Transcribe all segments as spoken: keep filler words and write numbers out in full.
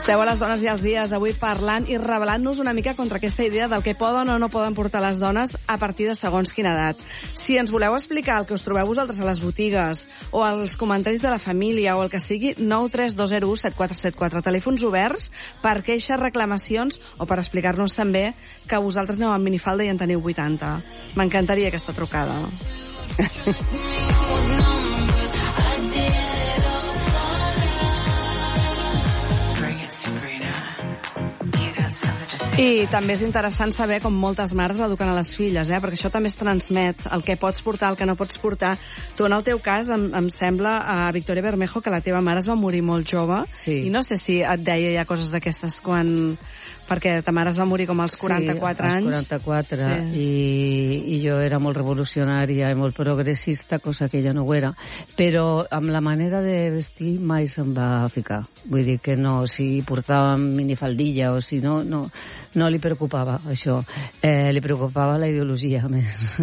Esteu a les dones i els dies avui parlant i revelant-nos una mica contra aquesta idea del que poden o no poden portar les dones a partir de segons quina edat. Si ens voleu explicar el que us trobeu vosaltres a les botigues o als comentaris de la família o el que sigui, nou tres dos zero u set quatre set quatre, telèfons oberts per queixes, reclamacions o per explicar-nos també que vosaltres aneu amb minifalda i en teniu vuitanta. M'encantaria aquesta trucada. I també és interessant saber com moltes mares eduquen a les filles, eh? Perquè això també es transmet, el que pots portar, el que no pots portar. Tu, en el teu cas, em, em sembla, a Victoria Bermejo, que la teva mare es va morir molt jove, sí. I no sé si et deia ja coses d'aquestes quan... Perquè ta mare es va morir com als quaranta-quatre anys. Sí, als quaranta-quatre, sí. I, i jo era molt revolucionària i molt progressista, cosa que ella no ho era. Però amb la manera de vestir mai se'm va ficar. Vull dir que no, si portava minifaldilla o si no, no, no li preocupava això. Eh, li preocupava la ideologia, més.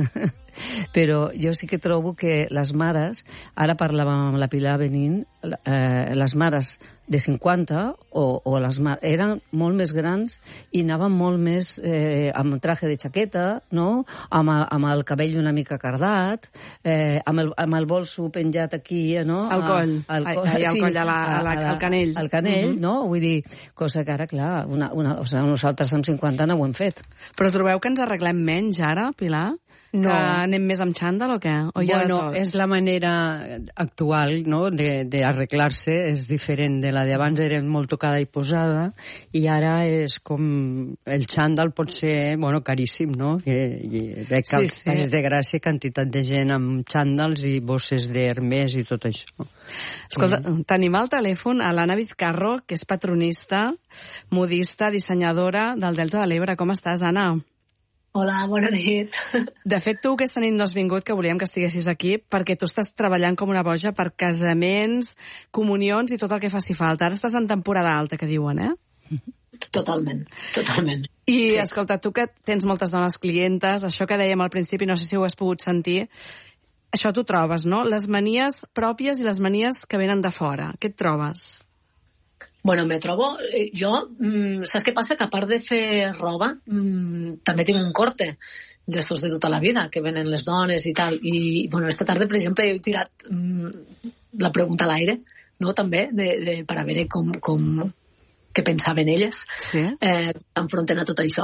Però jo sí que trobo que les mares, ara parlàvem amb la Pilar venint, eh, les mares de cinquanta o, o les mares eren molt més grans i anaven molt més eh, amb traje de jaqueta, no? amb, amb el cabell una mica cardat, eh, amb, el, amb el bolso penjat aquí, no? Al coll, al, al, ai, al sí, coll, a la, a la, al canell. Al canell, uh -huh. no? Vull dir, cosa que ara, clar, una, una, o sigui, nosaltres amb cinquanta no ho hem fet. Però trobeu que ens arreglem menys ara, Pilar? No. Que anem més amb xandall o què? O bueno, és la manera actual, no?, d'arreglar-se, és diferent de la d'abans, era molt tocada i posada, i ara és com... El xandall pot ser, bueno, caríssim, no? I, i veig que sí, sí. És de gràcia quantitat de gent amb xandalls i bosses d'Hermès i tot això. Escolta, sí. Tenim al telèfon a l'Anna Vizcarro, que és patronista, modista, dissenyadora del Delta de l'Ebre. Com estàs, Anna? Hola, bona nit. De fet, tu aquesta nit no has vingut, que volíem que estiguessis aquí, perquè tu estàs treballant com una boja per casaments, comunions i tot el que faci falta. Ara estàs en temporada alta, que diuen, eh? Totalment, totalment. I, sí. Escolta, tu que tens moltes dones clientes, això que dèiem al principi, no sé si ho has pogut sentir, això t'ho trobes, no? Les manies pròpies i les manies que venen de fora. Què et trobes? Bueno, me trobo... Jo, mmm, saps què passa? Que a part de fer roba, mmm, també tinc un corte d'estos de tota la vida, que venen les dones i tal. I, bueno, esta tarda, per exemple, he tirat mmm, la pregunta a l'aire, no?, també, de, de, per a veure com, com, què pensaven elles, sí. eh, enfronten a tot això.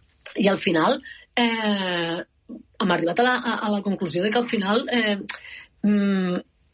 I al final, eh, hem arribat a la, a, a la conclusió de que al final... Eh, mmm,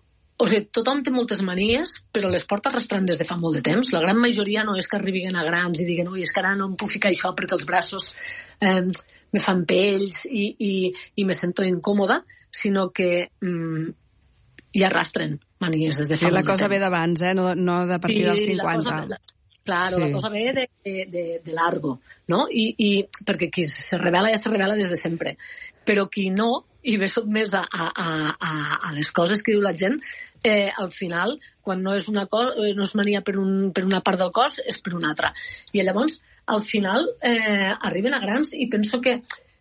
O sigui, tothom té moltes manies, però les porta arrastrant des de fa molt de temps. La gran majoria no és que arribin a grans i diguen, ui, és que ara no em puc ficar això perquè els braços eh, me fan pells i, i, i me sento incòmoda, sinó que mm, hi arrastren manies des de fa sí, molt de temps. Sí, la cosa ve d'abans, eh? No, no de partir sí, dels cinquanta. La cosa, claro, sí. La cosa ve de, de, de, de largo, no? I, i perquè qui se revela ja se revela des de sempre. Però qui no, i ve sotmès a, a, a, a les coses que diu la gent, eh, al final, quan no és una cosa, no és mania per, un, per una part del cos, és per una altra. I llavors, al final, eh, arriben a grans i penso que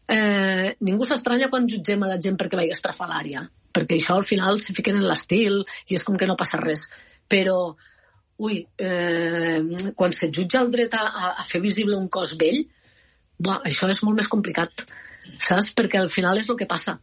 eh, ningú s'estranya quan jutgem a la gent perquè vagi estrafalària, perquè això al final se fiquen en l'estil i és com que no passa res. Però, ui, eh, quan se jutja el dret a, a fer visible un cos vell, buah, això és molt més complicat, saps? Perquè al final és el que passa.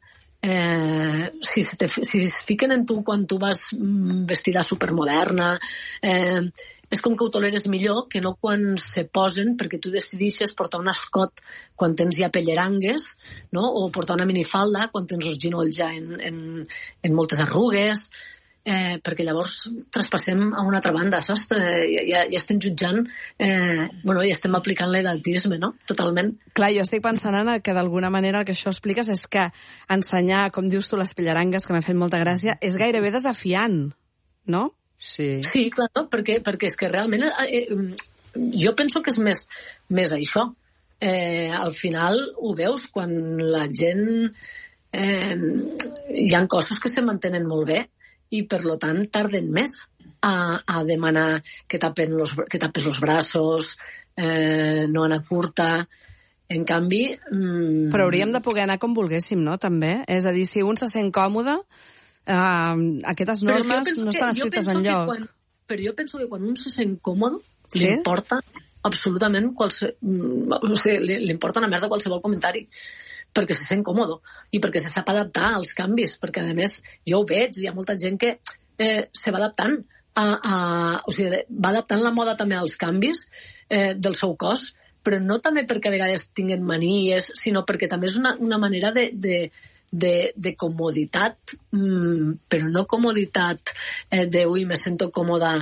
Eh, si, te, si es fiquen en tu quan tu vas vestida supermoderna, eh, és com que ho toleres millor que no quan se posen perquè tu decidixes portar un escot quan tens ja pellerangues, no? O portar una minifalda quan tens els ginolls ja en, en, en moltes arrugues, eh, perquè llavors traspassem a una altra banda, saps? Ja, ja, ja estem jutjant, eh, bueno, ja estem aplicant l'edatisme, no? Totalment. Clar, jo estic pensant, Anna, que d'alguna manera el que això expliques és que ensenyar, com dius tu, les pellarangues, que m'ha fet molta gràcia, és gairebé desafiant, no? Sí, sí, clar, no? perquè, perquè és que realment eh, jo penso que és més, més això. Eh, al final ho veus quan la gent... Eh, hi ha coses que se mantenen molt bé i, per lo tant, tarden més a, a demanar que, tapen los, que tapes els braços, eh, no anar curta. En canvi... Mmm... Però hauríem de poder anar com volguéssim, no?, també. És a dir, si un se sent còmode, eh, aquestes normes no estan escrites enlloc. Quan, però jo penso que quan un se sent còmode, Sí? Li importa absolutament qualsevol... O sigui, li, li importa una merda qualsevol comentari, perquè se sent còmodo i perquè se sap adaptar als canvis, perquè a més jo ho veig, hi ha molta gent que eh, se va adaptant a, a, o sigui, va adaptant la moda també als canvis eh, del seu cos, però no també perquè a vegades tinguen manies, sinó perquè també és una, una manera de, de, de, de comoditat, mmm, però no comoditat eh, de ui, me sento còmoda,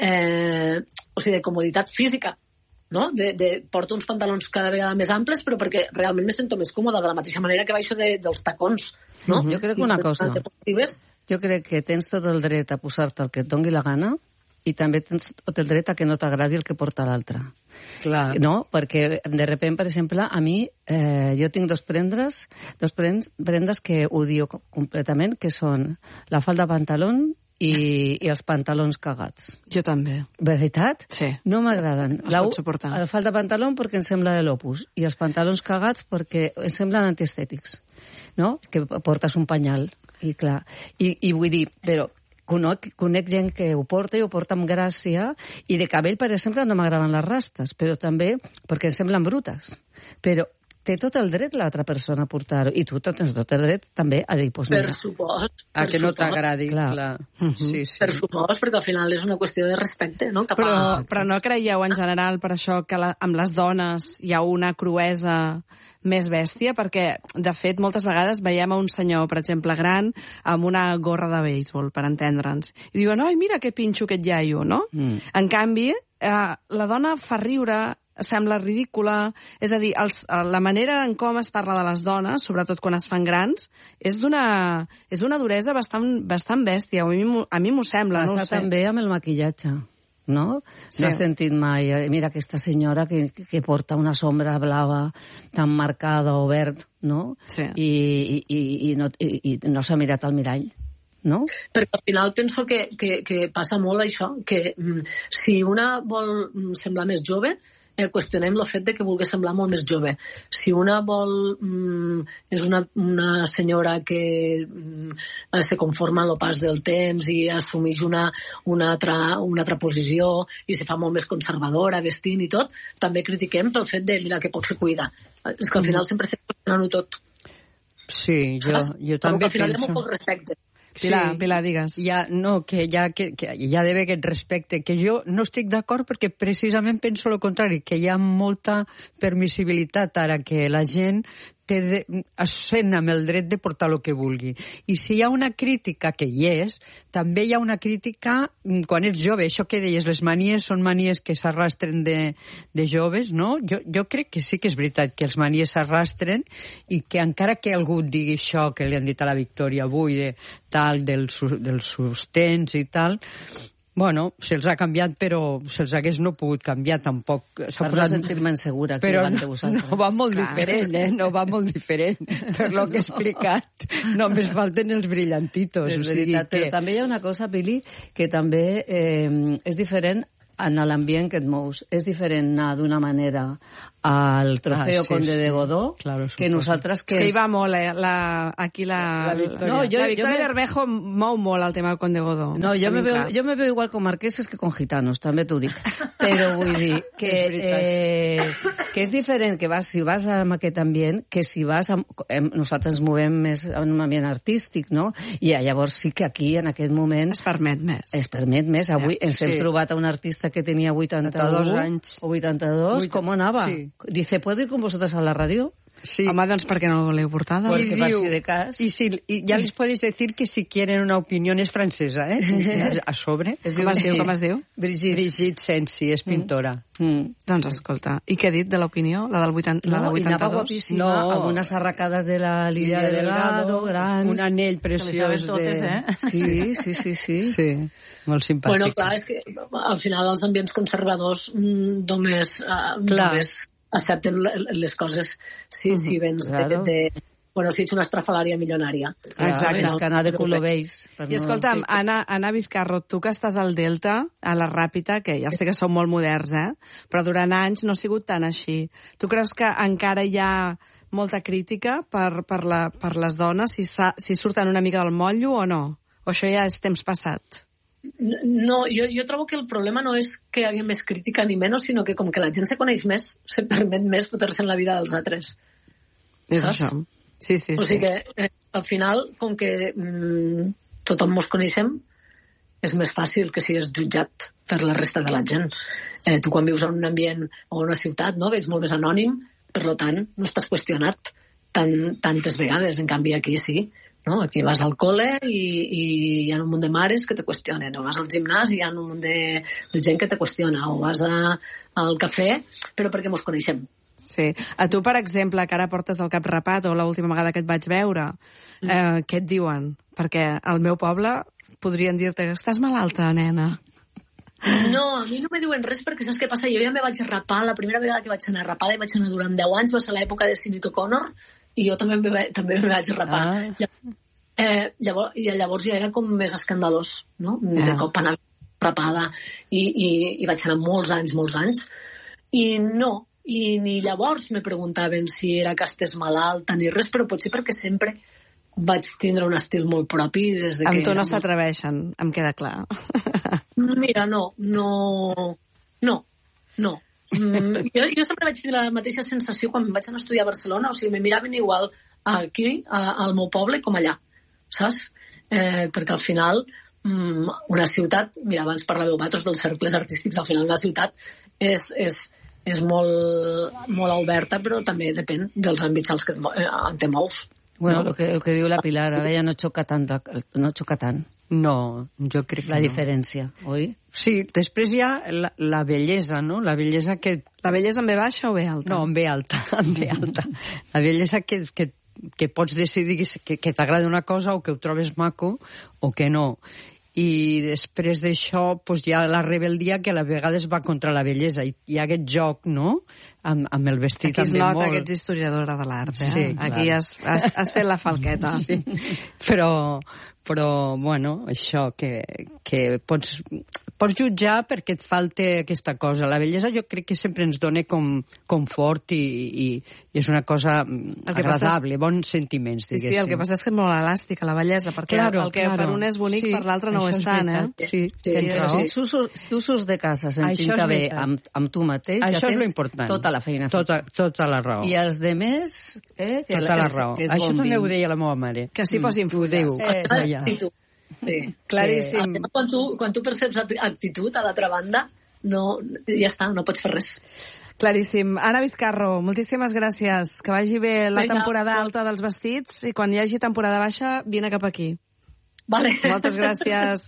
eh, o sigui, de comoditat física, no? De, de, porto uns pantalons cada vegada més amples, però perquè realment me sento més còmoda, de la mateixa manera que baixo de, dels tacons, no? Jo crec que una cosa, jo crec que tens tot el dret a posar-te el que et doni la gana i també tens tot el dret a que no t'agradi el que porta l'altre. Clar. No? Perquè, de repente, per exemple, a mi, eh, jo tinc dos prendes, dos prendes, prendes que odio completament, que són la falda pantalón i, i els pantalons cagats. Jo també. Veritat? Sí. No m'agraden. No es pot suportar. La falda pantalón perquè em sembla de l'opus i els pantalons cagats perquè em semblen antiestètics, no? Que portes un panyal, i clar. I, i vull dir, però conec, conec gent que ho porta i ho porta amb gràcia, i de cabell, per exemple, no m'agraden les rastes, però també perquè em semblen brutes. Però té tot el dret l'altra persona a portar-ho, i tu tens tot el dret també a dir, pues, mira, per supost, a per que no supost. t'agradi, clar. clar. Uh -huh. Sí, sí. Per supost, perquè al final és una qüestió de respecte, no? Cap però, a... però no creieu en general per això que la, amb les dones hi ha una cruesa més bèstia? Perquè, de fet, moltes vegades veiem a un senyor, per exemple, gran, amb una gorra de béisbol, per entendre'ns, i diuen, oi, mira que pinxo aquest iaio, no? Mm. En canvi, eh, la dona fa riure, sembla ridícula, és a dir, els, la manera en com es parla de les dones, sobretot quan es fan grans, és d'una és d'una duresa bastant, bastant bèstia, a mi, a mi m'ho sembla. Passa no ho sé. també amb el maquillatge, no? Sí. No has sentit mai, eh, mira aquesta senyora que, que porta una sombra blava tan marcada o verd, no? Sí. I, i, i, no, i, i no s'ha mirat al mirall, no? Perquè al final penso que, que, que passa molt això, que mm, si una vol mm, semblar més jove, eh, qüestionem el fet de que vulgui semblar molt més jove. Si una vol mm, és una, una senyora que mm, se conforma en el pas del temps i assumeix una, una, altra, una altra posició i se fa molt més conservadora, vestint i tot, també critiquem pel fet de, mira, que poc se cuida. És que al final sempre estem qüestionant-ho tot. Sí, jo, jo també també al final penso... hi ha molt poc respecte. Pilar, sí, Pilar, digues. Ja, no, que ja, que, que hi ha d'haver aquest respecte, que jo no estic d'acord perquè precisament penso el contrari, que hi ha molta permissibilitat ara que la gent té de, es sent amb el dret de portar el que vulgui. I si hi ha una crítica, que hi és, també hi ha una crítica quan ets jove. Això que deies, les manies són manies que s'arrastren de, de joves, no? Jo, jo crec que sí que és veritat que els manies s'arrastren i que encara que algú digui això que li han dit a la Victòria avui, de tal, del, dels sostens i tal, bueno, se'ls ha canviat, però se'ls hagués no pogut canviar tampoc. Per posat... no sentir-me insegura aquí davant de vosaltres. No va molt Clar. diferent, eh? No va molt diferent. Per lo que he explicat, només falten els brillantitos. És o sigui veritat, que... però també hi ha una cosa, Pili, que també eh, és diferent en l'ambient que et mous. És diferent anar d'una manera al Trofeo ah, sí, Conde sí. de Godó claro, que nosaltres... Que és que és... hi va molt, eh? La, aquí la... La Victòria, no, jo, la Victòria jo me... Bermejo mou molt el tema del Conde de Godó. No, jo me, veo, jo me veo igual con marqueses que con gitanos, també t'ho dic. Però vull dir que, eh, que és diferent que vas, si vas en aquest ambient que si vas... A, nosaltres movem més en un ambient artístic, no? I llavors sí que aquí, en aquest moment... Es permet més. Es permet més. Avui ja, ens hem sí. trobat a un artista que tenia vuitanta-dos anys o vuitanta-dos, vuit... com anava? Sí. Dice, ¿puedo ir con vosotros a la radio? Sí. Home, doncs per què no l'heu portada? Porque diu, per si de cas... Y, si, y ya les puedes decir que si quieren una opinión es francesa, ¿eh? A sobre. Es diu, com, es diu, com es diu? Brigitte, Brigitte Sensi, és pintora. Mm. Mm. Doncs escolta, i què ha dit de l'opinió? La del vuitanta, no, la de vuitanta-dos? I anava guapíssima, no. Amb unes arracades de la Lidia Delgado, grans... Un anell preciós totes, de... Eh? Sí, sí, sí, sí. Sí, molt simpàtic. Bueno, clar, és que al final els ambients conservadors mm, només... Uh, només accepten les coses si, mm-hmm. si vens claro. de, de... Bueno, si ets una estrafalària milionària. Claro, exacte. És que anar de color beige. I escolta'm, no... Anna, Anna Vizcarro, tu que estàs al Delta, a la Ràpita, que ja sé que som molt moderns, eh? Però durant anys no ha sigut tan així. Tu creus que encara hi ha molta crítica per, per, la, per les dones, si, si surten una mica del motllo o no? O això ja és temps passat? No, jo, jo trobo que el problema no és que hi hagi més crítica ni menys, sinó que com que la gent se coneix més, se permet més fotre-se en la vida dels altres. És saps? això. Sí, sí, o sigui sí. que, eh, al final, com que mm, tothom mos coneixem, és més fàcil que sigues jutjat per la resta de la gent. Eh, tu quan vius en un ambient o una ciutat, no?, que ets molt més anònim, per tant, no estàs qüestionat tant, tantes vegades. En canvi, aquí sí. No? Aquí vas al col·le i, i hi ha un munt de mares que te qüestionen, o vas al gimnàs i hi ha un munt de, de gent que te qüestiona, o vas a, al cafè, però perquè mos coneixem. Sí. A tu, per exemple, que ara portes el cap rapat, o l'última vegada que et vaig veure, mm. eh, què et diuen? Perquè al meu poble podrien dir-te que estàs malalta, nena. No, a mi no me diuen res perquè saps què passa? Jo ja me vaig rapar, la primera vegada que vaig anar rapada i vaig anar durant deu anys, va ser l'època de Sinead O'Connor, i jo també me, també me vaig rapar. Ah. Eh, llavors, I llavors ja era com més escandalós, no? De yeah. cop anar rapada. I, i, I vaig anar molts anys, molts anys. I no, i ni llavors me preguntaven si era que estàs malalta ni res, però potser perquè sempre vaig tindre un estil molt propi des de amb que... tu no molt... s'atreveixen, em queda clar. Mira, no, no, no, no. Mm, jo, jo sempre vaig tenir la mateixa sensació quan vaig anar a estudiar a Barcelona, o sigui, me miraven igual aquí, a, al meu poble, com allà, saps? Eh, perquè al final, mm, una ciutat, mira, abans parlàveu vosaltres dels cercles artístics, al final una ciutat és, és, és molt, molt oberta, però també depèn dels àmbits als que eh, te mous. Bueno, no? el que, el que diu la Pilar, ara ja no xoca tant, no xoca tant. No, jo crec que la no. diferència, oi? Sí, després hi ha la, la bellesa, no? La bellesa que... La bellesa en ve baixa o ve alta? No, en ve alta, en ve alta. La bellesa que, que, que pots decidir que, que t'agrada una cosa o que ho trobes maco o que no. I després d'això pues, hi ha la rebeldia que a la vegades va contra la bellesa. I hi ha aquest joc, no?, amb, amb el vestit aquí també molt... Aquí es nota molt... que ets historiadora de l'art, eh? Sí, aquí clar. has, has, has fet la falqueta. Sí. Però, però, bueno, això, que, que pots, pots jutjar perquè et falta aquesta cosa. La bellesa jo crec que sempre ens dona com confort i, i, i és una cosa agradable, és... bons sentiments, diguéssim. Sí, sí, el que passa és que és molt elàstica, la bellesa, perquè claro, el que claro. per un és bonic, sí, per l'altre no ho és tant, eh? Sí, sí, tens raó. Si tu, si tu surts de casa sentint-te bé amb, amb tu mateix, això ja tens important. tota la feina tota, tota la raó. I els demés... Eh, que tota la raó. Que és això bombing. també ho deia la meva mare. Que s'hi posin fulles. Eh, eh, tu. Sí. Claríssim. Sí. Quan, tu, quan tu perceps actitud a l'altra banda, no, ja està, no pots fer res. Claríssim. Anna Vizcarro, moltíssimes gràcies. Que vagi bé la Vinga. temporada alta dels vestits i quan hi hagi temporada baixa, vine cap aquí. Vale. Moltes gràcies.